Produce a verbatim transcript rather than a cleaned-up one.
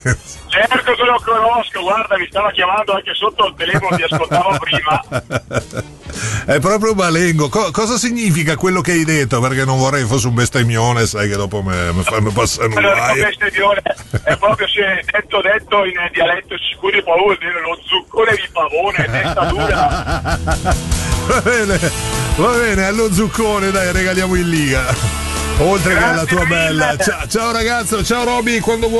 Certo che lo conosco, guarda, mi stava chiamando anche sotto il telefono, ti ascoltavo prima. È proprio Malengo. Co- cosa significa quello che hai detto? Perché non vorrei fosse un bestemmione, sai che dopo mi passano un guaio. Bestemmione è proprio, se detto detto in dialetto sicuro, poi vuol dire lo zuccone di pavone, testa dura. Va bene, va bene, allo zuccone, dai, regaliamo in Liga. Oltre Grazie che alla tua mille. Bella. Ciao, ciao ragazzo, ciao Roby, quando vuoi.